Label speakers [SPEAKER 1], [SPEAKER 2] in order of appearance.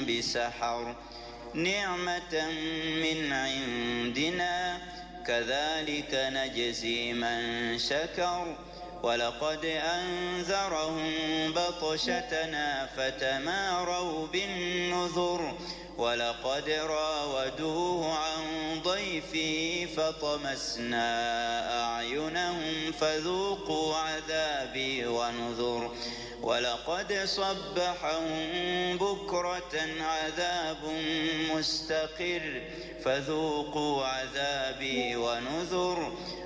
[SPEAKER 1] بسحر نعمة من عندنا كذلك نجزي من شكر ولقد أنذرهم بطشتنا فتماروا بالنذر ولقد راودوه عن ضيفه فطمسنا أعينهم فذوقوا عذابي ونذر ولقد صبحهم بكرة عذاب مستقر فذوقوا عذابي ونذر